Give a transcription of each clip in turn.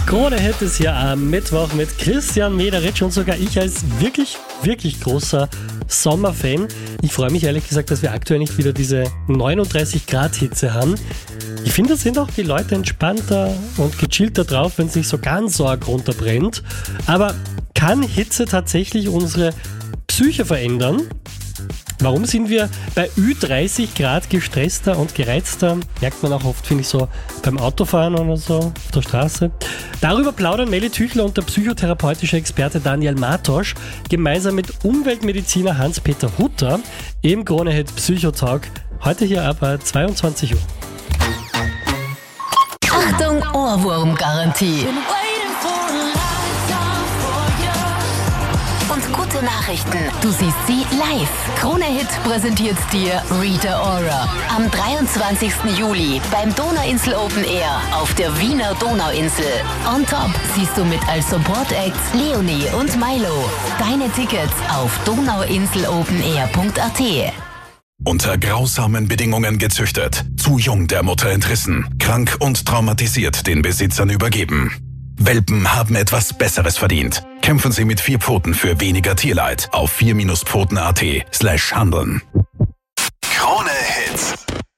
Krone Hit ist hier am Mittwoch mit Christian Mederitsch und sogar ich als wirklich, wirklich großer Sommerfan. Ich freue mich ehrlich gesagt, dass wir aktuell nicht wieder diese 39 Grad Hitze haben. Ich finde, da sind auch die Leute entspannter und gechillter drauf, wenn es nicht so ganz so arg runterbrennt. Aber kann Hitze tatsächlich unsere Psyche verändern? Warum sind wir bei Ü30 Grad gestresster und gereizter? Merkt man auch oft, finde ich, so beim Autofahren oder so auf der Straße. Darüber plaudern Melly Tüchler und der psychotherapeutische Experte Daniel Martosch gemeinsam mit Umweltmediziner Hans-Peter Hutter im Krone Hit Psychotalk. Heute hier ab 22 Uhr. Achtung, Ohrwurm-Garantie. Und gute Nachrichten. Du siehst sie live. Krone Hit präsentiert dir Rita Ora. Am 23. Juli beim Donauinsel Open Air auf der Wiener Donauinsel. On top siehst du mit als Support Acts Leonie und Milo. Deine Tickets auf donauinselopenair.at. Unter grausamen Bedingungen gezüchtet, zu jung der Mutter entrissen, krank und traumatisiert den Besitzern übergeben. Welpen haben etwas Besseres verdient. Kämpfen Sie mit 4 Pfoten für weniger Tierleid auf 4-pfoten.at/handeln. Krone Hits.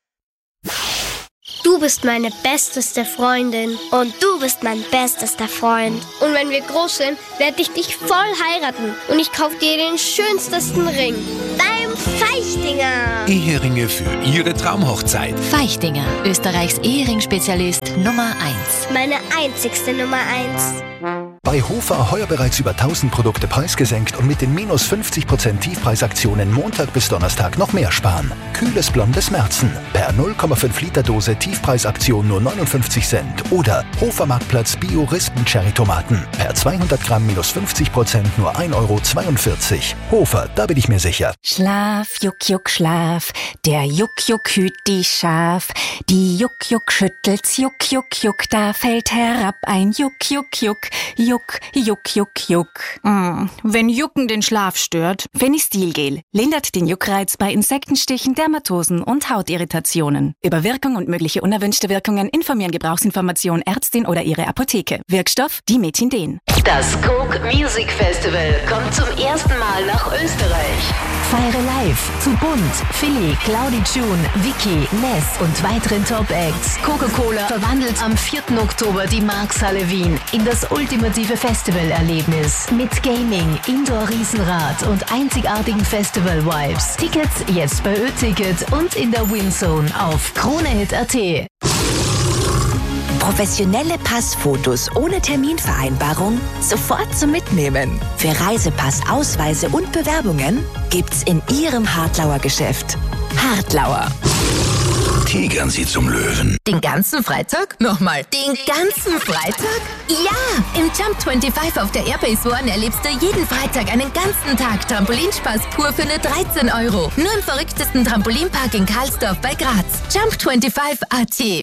Du bist meine besteste Freundin und du bist mein bestester Freund. Und wenn wir groß sind, werde ich dich voll heiraten und ich kaufe dir den schönsten Ring. Dein Feichtinger. Eheringe für Ihre Traumhochzeit. Feichtinger, Österreichs Ehering-Spezialist Nummer 1. Meine einzigste Nummer 1. Bei Hofer heuer bereits über 1000 Produkte preisgesenkt und mit den minus 50% Tiefpreisaktionen Montag bis Donnerstag noch mehr sparen. Kühles blondes Märzen per 0,5 Liter Dose Tiefpreisaktion nur 59 Cent. Oder Hofer Marktplatz Bio Rispen Cherry Tomaten per 200 Gramm minus 50% nur 1,42 €. Hofer, da bin ich mir sicher. Schlaf, Juck, Juck, Schlaf. Der Juck, Juck hüt die Schaf. Die Juck, Juck schüttelt's, Juck, Juck, Juck. Da fällt herab ein Juck, Juck, Juck. Juck, Juck, Juck, Juck. Wenn Jucken den Schlaf stört. Fenistilgel lindert den Juckreiz bei Insektenstichen, Dermatosen und Hautirritationen. Über Wirkung und mögliche unerwünschte Wirkungen informieren Gebrauchsinformation Ärztin oder ihre Apotheke. Wirkstoff Dimethinden. Das Coke Music Festival kommt zum ersten Mal nach Österreich. Feiere live zu Bunt, Philly, Claudi June, Vicky, Ness und weiteren Top-Acts. Coca-Cola verwandelt am 4. Oktober die Markshalle Wien in das ultimative Festivalerlebnis. Mit Gaming, Indoor-Riesenrad und einzigartigen Festival-Vibes. Tickets jetzt bei Ö-Ticket und in der Winzone auf kronehit.at. Professionelle Passfotos ohne Terminvereinbarung sofort zum Mitnehmen. Für Reisepass, Ausweise und Bewerbungen gibt's in Ihrem Hartlauer Geschäft. Hartlauer. Tigern Sie zum Löwen. Den ganzen Freitag? Nochmal. Den ganzen Freitag? Ja! Im Jump 25 auf der Airbase One erlebst du jeden Freitag einen ganzen Tag Trampolinspaß pur für nur 13 €. Nur im verrücktesten Trampolinpark in Karlsdorf bei Graz. Jump 25 AT.